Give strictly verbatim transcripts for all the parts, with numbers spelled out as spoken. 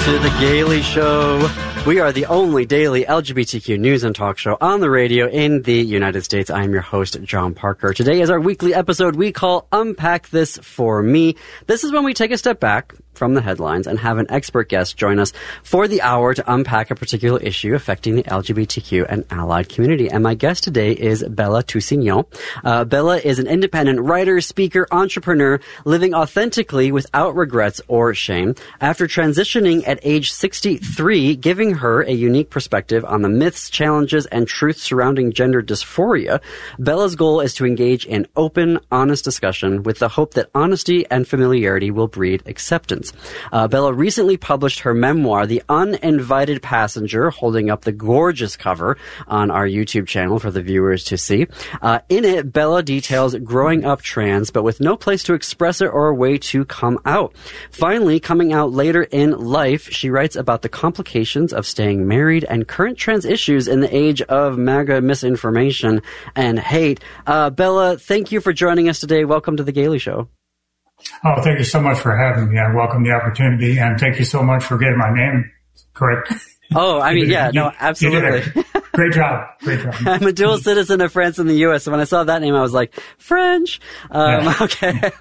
to The Gailey Show. We are the only daily L G B T Q news and talk show on the radio in the United States. I am your host, John Parker. Today is our weekly episode we call Unpack This For Me. This is when we take a step back from the headlines and have an expert guest join us for the hour to unpack a particular issue affecting the L G B T Q and allied community. And my guest today is Bella Toussignon. Uh, Bella is an independent writer, speaker, entrepreneur, living authentically without regrets or shame. After transitioning at age sixty-three, giving her a unique perspective on the myths, challenges, and truths surrounding gender dysphoria, Bella's goal is to engage in open, honest discussion with the hope that honesty and familiarity will breed acceptance. Uh, Bella recently published her memoir, The Uninvited Passenger, holding up the gorgeous cover on our YouTube channel for the viewers to see. Uh, in it, Bella details growing up trans, but with no place to express it or a way to come out. Finally, coming out later in life, she writes about the complications of staying married and current trans issues in the age of MAGA misinformation and hate. Uh, Bella, thank you for joining us today. Welcome to The Gailey Show. Oh, thank you so much for having me. I welcome the opportunity, and thank you so much for getting my name correct. Oh, I mean, did, yeah, you, no, absolutely. Great job. Great job. I'm a dual citizen of France and the U S, so when I saw that name, I was like, French. Um, yeah. Okay.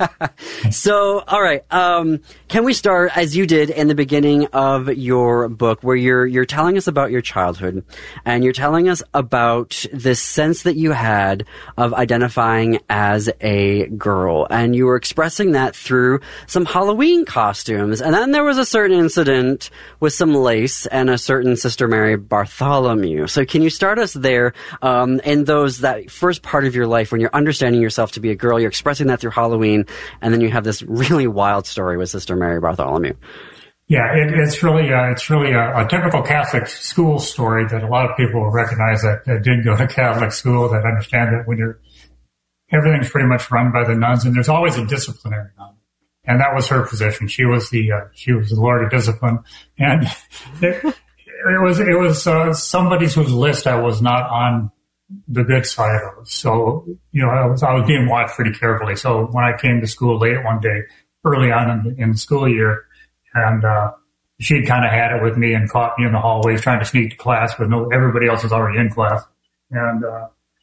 So, all right. Um, can we start, as you did in the beginning of your book, where you're you're telling us about your childhood, and you're telling us about this sense that you had of identifying as a girl, and you were expressing that through some Halloween costumes, and then there was a certain incident with some lace and a certain Sister Mary Bartholomew. So can you start us there um, in those that first part of your life when you're understanding yourself to be a girl, you're expressing that through Halloween, and then you have this really wild story with Sister Mary Bartholomew? Yeah, it, it's really uh, it's really a, a typical Catholic school story that a lot of people will recognize that, that did go to Catholic school, that understand that when you're everything's pretty much run by the nuns, and there's always a disciplinary nun. And that was her position. She was the uh, she was the Lord of Discipline, and it, it was it was uh, somebody whose list I was not on the good side of. So you know I was I was being watched pretty carefully. So when I came to school late one day, early on in the, in the school year, and uh, she kind of had it with me and caught me in the hallways trying to sneak to class, but no, everybody else was already in class, and. Uh,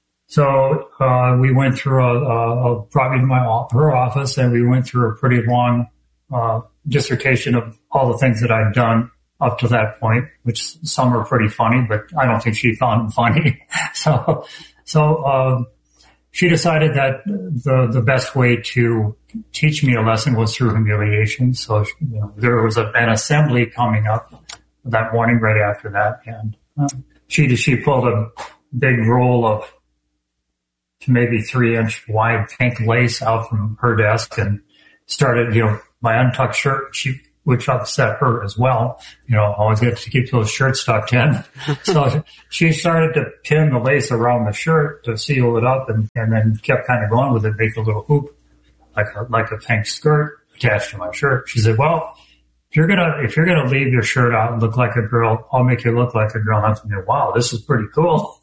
So uh, we went through a, a, a brought me to my her office, and we went through a pretty long uh, dissertation of all the things that I'd done up to that point, which some are pretty funny, but I don't think she found them funny. so, so uh, she decided that the the best way to teach me a lesson was through humiliation. So you know, there was a, an assembly coming up that morning right after that, and uh, she she pulled a big roll of maybe three inch wide pink lace out from her desk and started, you know, my untucked shirt, she, which upset her as well. You know, always get to keep those shirts tucked in. So she started to pin the lace around the shirt to seal it up, and, and then kept kind of going with it, make a little hoop like a, like a pink skirt attached to my shirt. She said, well, if you're going to, if you're going to leave your shirt out and look like a girl, I'll make you look like a girl. And I'm thinking, wow, this is pretty cool.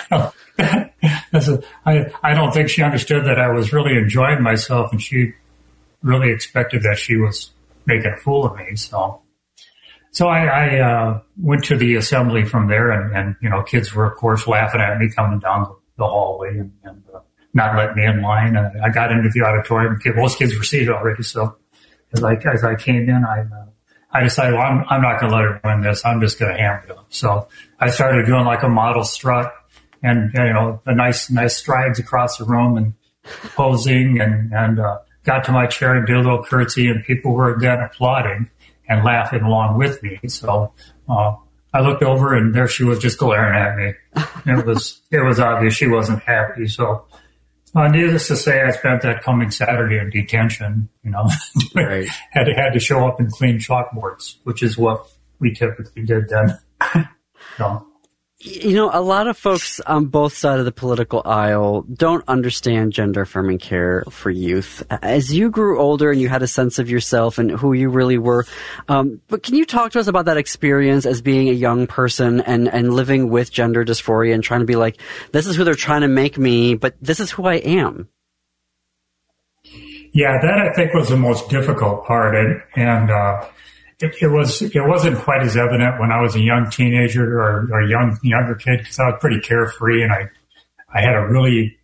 That's a, I, I don't think she understood that I was really enjoying myself, and she really expected that she was making a fool of me. So, so I, I uh, went to the assembly from there, and, and, you know, kids were, of course, laughing at me coming down the hallway and, and uh, not letting me in line. And I got into the auditorium. Most kids were seated already. So as I, as I came in, I, uh, I decided, well, I'm, I'm not going to let her win this. I'm just going to hammer it up. So I started doing like a model strut. And, you know, a nice, nice strides across the room and posing, and, and, uh, got to my chair and did a little curtsy, and people were then applauding and laughing along with me. So, uh, I looked over, and there she was just glaring at me. It was, it was obvious she wasn't happy. So, uh, needless to say, I spent that coming Saturday in detention, you know, right. had to, had to show up and clean chalkboards, which is what we typically did then. So. You know, a lot of folks on both sides of the political aisle don't understand gender affirming care for youth. As you grew older and you had a sense of yourself and who you really were, um, but can you talk to us about that experience as being a young person and, and living with gender dysphoria and trying to be like, this is who they're trying to make me, but this is who I am? Yeah, that I think was the most difficult part. And, and uh, it, it was it wasn't quite as evident when I was a young teenager or, or young younger kid, because I was pretty carefree, and I I had a really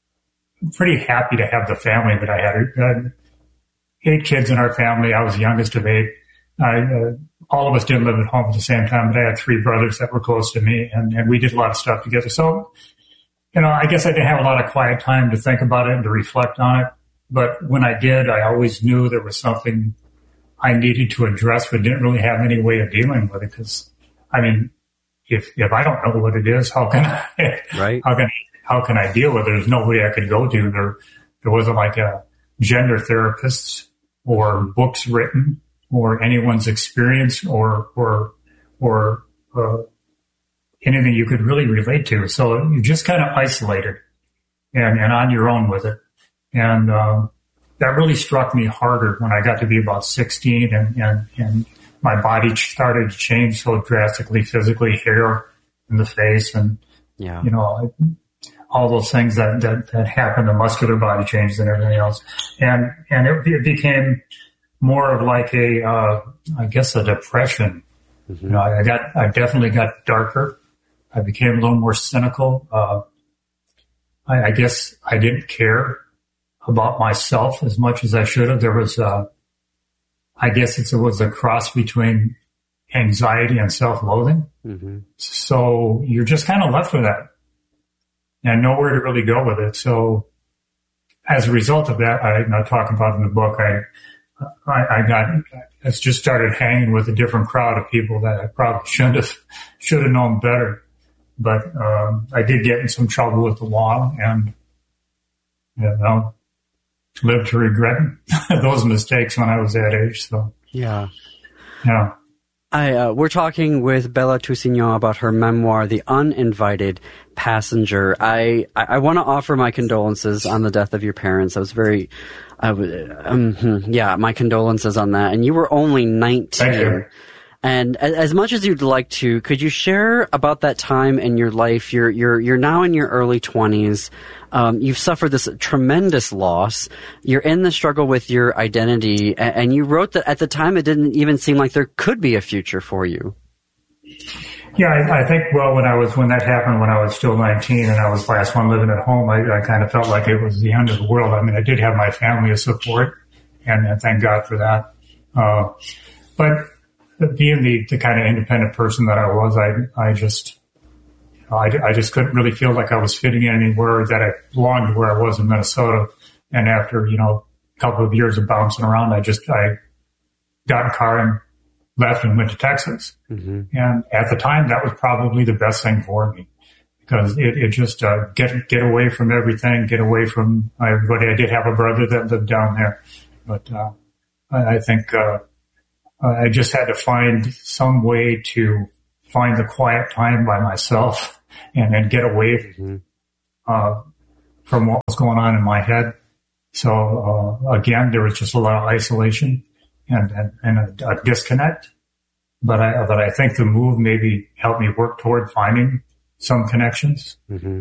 pretty happy to have the family that I had. I had eight kids in our family. I was the youngest of eight. I, uh, all of us didn't live at home at the same time, but I had three brothers that were close to me, and, and we did a lot of stuff together. So, you know, I guess I didn't have a lot of quiet time to think about it and to reflect on it. But when I did, I always knew there was something I needed to address, but didn't really have any way of dealing with it. Because, I mean, if if I don't know what it is, how can I? Right. How can how can I deal with it? There's nobody I could go to. There there wasn't like a gender therapist or books written or anyone's experience or or or uh, anything you could really relate to. So you just kind of isolated and, and on your own with it. And uh, that really struck me harder when I got to be about sixteen, and, and, and my body started to change so drastically physically, hair in the face, and, yeah. you know, all those things that, that, that happen, the muscular body changes and everything else. And, and it, it became more of like a, uh, I guess a depression. Mm-hmm. You know, I got, I definitely got darker. I became a little more cynical. Uh, I, I guess I didn't care about myself as much as I should have. There was, uh, I guess it's, it was a cross between anxiety and self-loathing. Mm-hmm. So you're just kind of left with that and nowhere to really go with it. So as a result of that, I, I talk about in the book, I, I, I got, I just started hanging with a different crowd of people that I probably shouldn't have, should have known better. But, um, I did get in some trouble with the law, and, you know, lived to regret those mistakes when I was that age. So, yeah. Yeah. I, uh, we're talking with Bella Toussignon about her memoir, The Uninvited Passenger. I, I, I want to offer my condolences on the death of your parents. I was very, I was, um, yeah, my condolences on that. And you were only nineteen. Thank you. And as much as you'd like to, could you share about that time in your life? You're you're you're now in your early twenties. Um, you've suffered this tremendous loss. You're in the struggle with your identity, and, and you wrote that at the time it didn't even seem like there could be a future for you. Yeah, I, I think, well, when I was, when that happened, when I was still nineteen and I was the last one living at home, I, I kind of felt like it was the end of the world. I mean, I did have my family to support, and, and thank God for that. Uh, but being the, the kind of independent person that I was, I, I just, you know, I, I just couldn't really feel like I was fitting in anywhere, that I belonged where I was in Minnesota. And after, you know, a couple of years of bouncing around, I just, I got in a car and left and went to Texas. Mm-hmm. And at the time, that was probably the best thing for me, because it, it just, uh, get, get away from everything, get away from everybody. I did have a brother that lived down there, but, uh, I, I think, uh, I just had to find some way to find the quiet time by myself and, and get away mm-hmm. uh, from what was going on in my head. So, uh, again, there was just a lot of isolation and, and, and a, a disconnect. But I, but I think the move maybe helped me work toward finding some connections. Mm-hmm.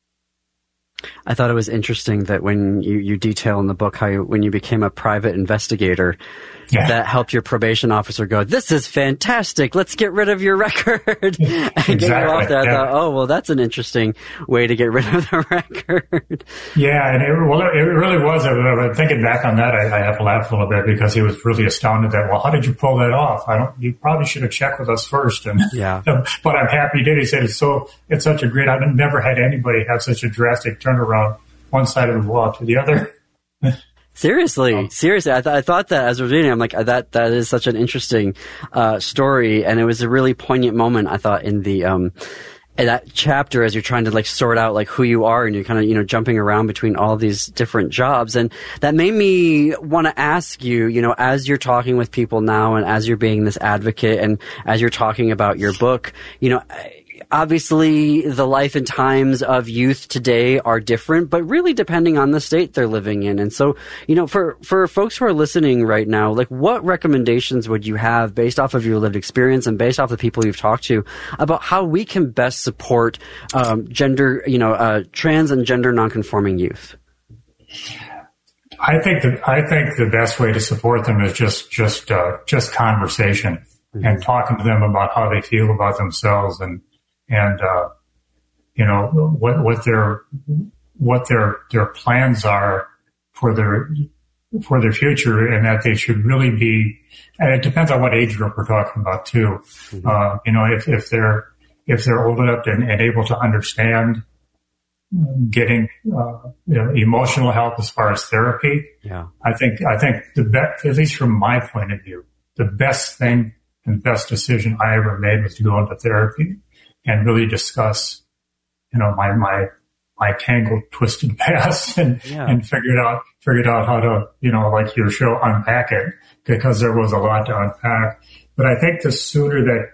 I thought it was interesting that when you, you detail in the book how you, when you became a private investigator, yeah. that helped your probation officer go, "This is fantastic. Let's get rid of your record." and exactly. get you off there. I yeah. thought, oh, well, that's an interesting way to get rid of the record. Yeah, and it, well, it really was. I, thinking back on that, I, I have to laugh a little bit, because he was really astounded that, well, how did you pull that off? I don't. You probably should have checked with us first. And yeah, but I'm happy you did. He said it's so. It's such a great. I've never had anybody have such a drastic turnaround, one side of the wall to the other. Seriously, oh. seriously, I, th- I thought that as I was reading, I'm like, that that is such an interesting uh story, and it was a really poignant moment, I thought, in the um in that chapter, as you're trying to like sort out like who you are, and you're kind of, you know, jumping around between all these different jobs. And that made me want to ask you, you know, as you're talking with people now, and as you're being this advocate, and as you're talking about your book, you know, obviously the life and times of youth today are different, but really depending on the state they're living in. And so, you know, for, for folks who are listening right now, like, what recommendations would you have based off of your lived experience and based off the people you've talked to about how we can best support um, gender, you know, uh, trans and gender nonconforming youth? I think that I think the best way to support them is just just uh, just conversation mm-hmm. and talking to them about how they feel about themselves and and uh, you know what what their what their their plans are for their for their future, and that they should really be. And it depends on what age group we're talking about too. Mm-hmm. Uh, you know, if if they're if they're old enough and, and able to understand getting uh, you know, emotional help as far as therapy. Yeah, I think I think the best, at least from my point of view, the best thing and best decision I ever made was to go into therapy and really discuss, you know, my my my tangled, twisted past and yeah. and figured out figured out how to, you know, like your show, unpack it, because there was a lot to unpack. But I think the sooner that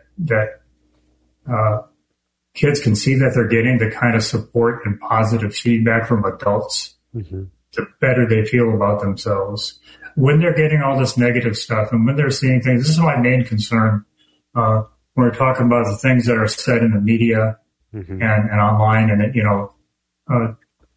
that uh, kids can see that they're getting the kind of support and positive feedback from adults, mm-hmm. the better they feel about themselves. When they're getting all this negative stuff and when they're seeing things, this is my main concern. Uh, when we're talking about the things that are said in the media mm-hmm. and, and online, and, it, you know, uh,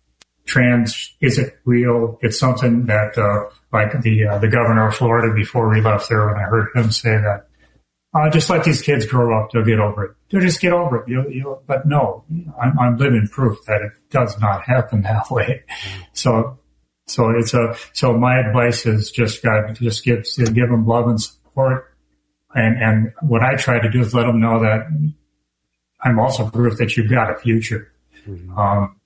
trans, is it real? It's something that, uh, like the, uh, the governor of Florida, before we left there, when I heard him say that, Uh, just let these kids grow up. They'll get over it. They'll just get over it. You'll, you'll, but no, I'm, I'm living proof that it does not happen that way. So, so it's a, so my advice is just God, just give, give them love and support. And, and what I try to do is let them know that I'm also proof that you've got a future. Mm-hmm. Um,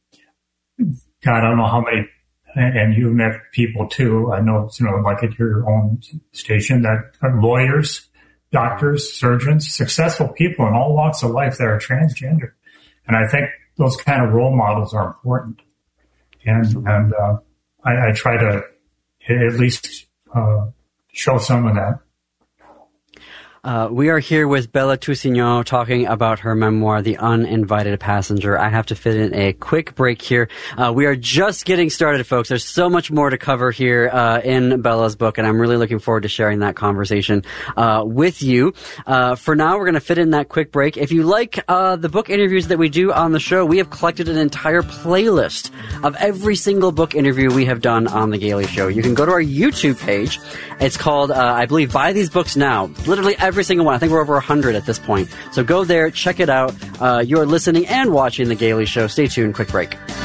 God, I don't know how many, and you've met people too. I know, you know, like at your own station, that are lawyers, doctors, surgeons, successful people in all walks of life that are transgender. And I think those kind of role models are important. And, and, uh, I, I try to at least, uh, show some of that. Uh, we are here with Bella Toussignon talking about her memoir, The Uninvited Passenger. I have to fit in a quick break here. Uh, we are just getting started, folks. There's so much more to cover here uh, in Bella's book, and I'm really looking forward to sharing that conversation uh, with you. Uh, for now, we're going to fit in that quick break. If you like uh, the book interviews that we do on the show, we have collected an entire playlist of every single book interview we have done on The Gailey Show. You can go to our YouTube page. It's called, uh, I believe, Buy These Books Now. Literally every single one. I think we're over one hundred at this point. So go there, check it out. Uh, you're listening and watching The Gailey Show. Stay tuned. Quick break.